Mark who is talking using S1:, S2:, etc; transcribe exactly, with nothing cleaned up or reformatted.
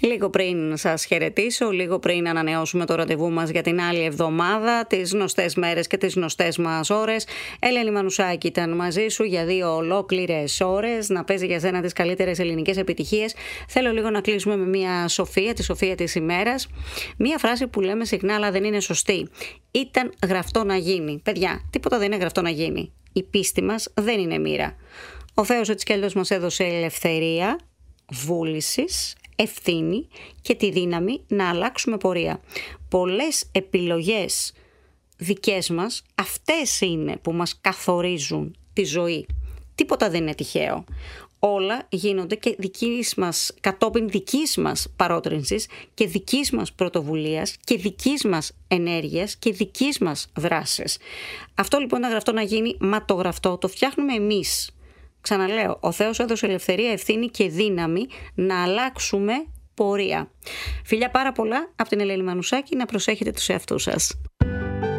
S1: Λίγο πριν σας χαιρετήσω, λίγο πριν ανανεώσουμε το ραντεβού μας για την άλλη εβδομάδα, τις γνωστές μέρες και τις γνωστές μας ώρες, Ελένη Μανουσάκη ήταν μαζί σου για δύο ολόκληρες ώρες να παίζει για σένα τις καλύτερες ελληνικές επιτυχίες. Θέλω λίγο να κλείσουμε με μια σοφία, τη σοφία της ημέρας. Μια φράση που λέμε συχνά αλλά δεν είναι σωστή. Ήταν γραφτό να γίνει. Παιδιά, τίποτα δεν είναι γραφτό να γίνει. Η πίστη μας δεν είναι μοίρα. Ο Θεός έτσι κι αλλιώς μας έδωσε ελευθερία, βούλησης, ευθύνη και τη δύναμη να αλλάξουμε πορεία. Πολλές επιλογές δικές μας, αυτές είναι που μας καθορίζουν τη ζωή. Τίποτα δεν είναι τυχαίο. Όλα γίνονται και δικής μας, κατόπιν δικής μας παρότρινσης και δικής μας πρωτοβουλίας και δικής μας ενέργειας και δικής μας δράσης. Αυτό λοιπόν ήταν γραφτό να γίνει, μα το γραφτό το φτιάχνουμε εμείς. Ξαναλέω, ο Θεός έδωσε ελευθερία, ευθύνη και δύναμη να αλλάξουμε πορεία. Φιλιά πάρα πολλά από την Ελένη Μανουσάκη, να προσέχετε τους εαυτούς σας.